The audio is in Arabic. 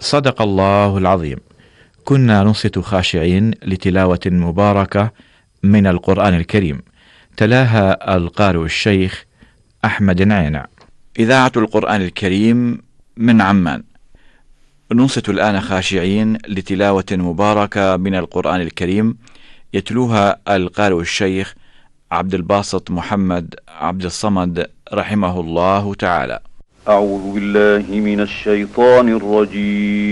صدق الله العظيم. كنا ننصت خاشعين لتلاوة مباركة من القرآن الكريم، تلاها القارئ الشيخ أحمد عينع. إذاعة القرآن الكريم من عمان. ننصت الآن خاشعين لتلاوة مباركة من القرآن الكريم، يتلوها القارئ الشيخ عبد الباسط محمد عبد الصمد رحمه الله تعالى. أعوذ بالله من الشيطان الرجيم.